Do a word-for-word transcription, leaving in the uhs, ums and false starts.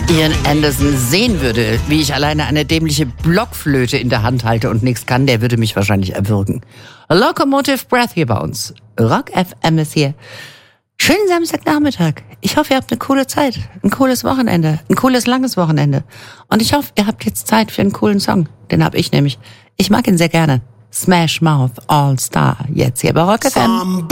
Ian Anderson sehen würde, wie ich alleine eine dämliche Blockflöte in der Hand halte und nichts kann, der würde mich wahrscheinlich erwürgen. Locomotive Breath hier bei uns. Rock F M ist hier. Schönen Samstagnachmittag. Ich hoffe, ihr habt eine coole Zeit, ein cooles Wochenende, ein cooles langes Wochenende. Und ich hoffe, ihr habt jetzt Zeit für einen coolen Song. Den hab ich nämlich. Ich mag ihn sehr gerne. Smash Mouth All Star. Jetzt hier bei Rock F M.